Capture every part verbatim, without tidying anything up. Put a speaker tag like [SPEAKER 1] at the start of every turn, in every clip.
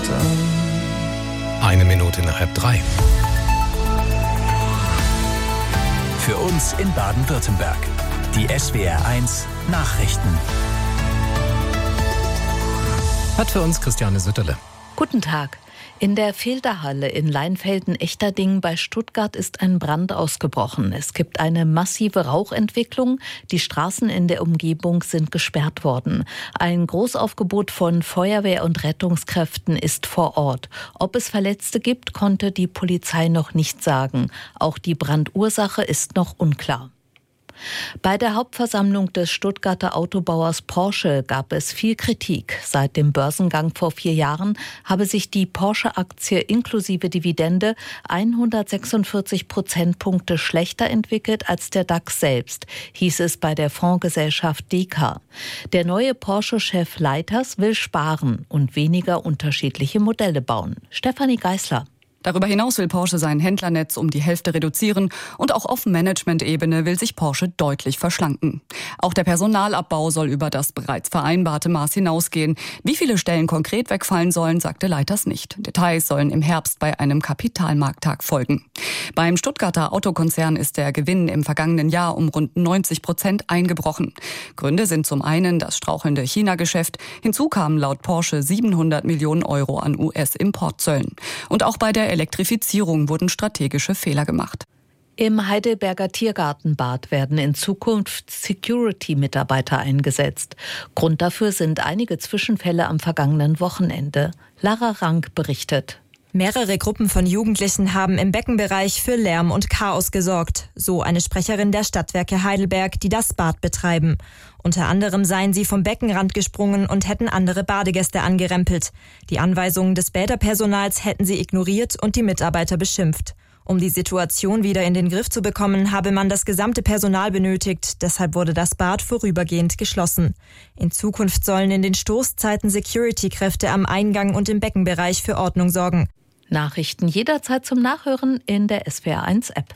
[SPEAKER 1] Eine Minute nach halb drei.
[SPEAKER 2] Für uns in Baden-Württemberg. Die S W R eins Nachrichten.
[SPEAKER 1] Hat für uns Christiane Sütterle.
[SPEAKER 3] Guten Tag. In der Fehlderhalle in Leinfelden-Echterdingen bei Stuttgart ist ein Brand ausgebrochen. Es gibt eine massive Rauchentwicklung. Die Straßen in der Umgebung sind gesperrt worden. Ein Großaufgebot von Feuerwehr und Rettungskräften ist vor Ort. Ob es Verletzte gibt, konnte die Polizei noch nicht sagen. Auch die Brandursache ist noch unklar. Bei der Hauptversammlung des Stuttgarter Autobauers Porsche gab es viel Kritik. Seit dem Börsengang vor vier Jahren habe sich die Porsche-Aktie inklusive Dividende hundertsechsundvierzig Prozentpunkte schlechter entwickelt als der DAX selbst, hieß es bei der Fondsgesellschaft D K. Der neue Porsche-Chef Leiters will sparen und weniger unterschiedliche Modelle bauen. Stefanie Geisler.
[SPEAKER 4] Darüber hinaus will Porsche sein Händlernetz um die Hälfte reduzieren und auch auf Management-Ebene will sich Porsche deutlich verschlanken. Auch der Personalabbau soll über das bereits vereinbarte Maß hinausgehen. Wie viele Stellen konkret wegfallen sollen, sagte Leiters nicht. Details sollen im Herbst bei einem Kapitalmarkttag folgen. Beim Stuttgarter Autokonzern ist der Gewinn im vergangenen Jahr um rund neunzig Prozent eingebrochen. Gründe sind zum einen das strauchelnde China-Geschäft. Hinzu kamen laut Porsche siebenhundert Millionen Euro an U S-Importzöllen. Und auch bei der Elektrifizierung wurden strategische Fehler gemacht.
[SPEAKER 3] Im Heidelberger Tiergartenbad werden in Zukunft Security-Mitarbeiter eingesetzt. Grund dafür sind einige Zwischenfälle am vergangenen Wochenende. Lara Rank berichtet.
[SPEAKER 5] Mehrere Gruppen von Jugendlichen haben im Beckenbereich für Lärm und Chaos gesorgt, so eine Sprecherin der Stadtwerke Heidelberg, die das Bad betreiben. Unter anderem seien sie vom Beckenrand gesprungen und hätten andere Badegäste angerempelt. Die Anweisungen des Bäderpersonals hätten sie ignoriert und die Mitarbeiter beschimpft. Um die Situation wieder in den Griff zu bekommen, habe man das gesamte Personal benötigt. Deshalb wurde das Bad vorübergehend geschlossen. In Zukunft sollen in den Stoßzeiten Security-Kräfte am Eingang und im Beckenbereich für Ordnung sorgen.
[SPEAKER 3] Nachrichten jederzeit zum Nachhören in der S W R eins App.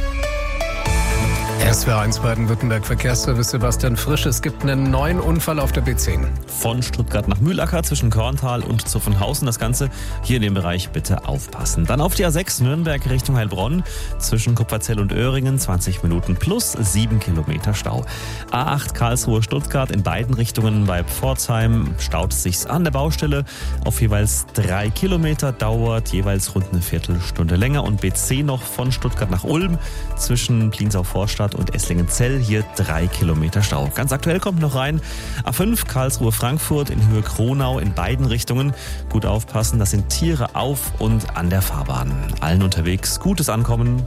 [SPEAKER 1] S W R eins Baden-Württemberg Verkehrsservice Sebastian Frisch. Es gibt einen neuen Unfall auf der B zehn.
[SPEAKER 6] Von Stuttgart nach Mühlacker zwischen Korntal und Zuffenhausen. Das Ganze hier in dem Bereich bitte aufpassen. Dann auf die A sechs Nürnberg Richtung Heilbronn zwischen Kupferzell und Öhringen zwanzig Minuten plus sieben Kilometer Stau. A acht Karlsruhe Stuttgart in beiden Richtungen bei Pforzheim staut sich's an der Baustelle. Auf jeweils drei Kilometer dauert jeweils rund eine Viertelstunde länger. Und B zehn noch von Stuttgart nach Ulm zwischen Pliensau-Vorstadt und Esslingen-Zell hier drei Kilometer Stau. Ganz aktuell kommt noch rein A fünf Karlsruhe-Frankfurt in Höhe Kronau in beiden Richtungen. Gut aufpassen, das sind Tiere auf und an der Fahrbahn. Allen unterwegs gutes Ankommen.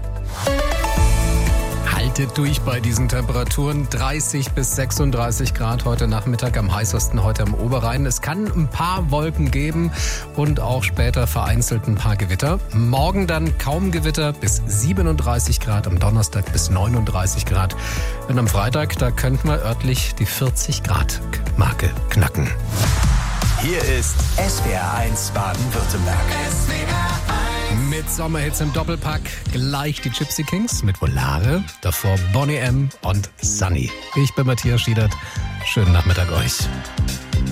[SPEAKER 1] Haltet durch bei diesen Temperaturen. dreißig bis sechsunddreißig Grad heute Nachmittag, am heißesten heute am Oberrhein. Es kann ein paar Wolken geben und auch später vereinzelt ein paar Gewitter. Morgen dann kaum Gewitter bis siebenunddreißig Grad, am Donnerstag bis neununddreißig Grad. Und am Freitag, da könnten wir örtlich die vierzig Grad Marke knacken.
[SPEAKER 2] Hier ist S W R eins Baden-Württemberg. S W R eins.
[SPEAKER 1] Mit Sommerhits im Doppelpack gleich die Gypsy Kings mit Volare, davor Boney M. und Sunny. Ich bin Matthias Schiedert. Schönen Nachmittag euch.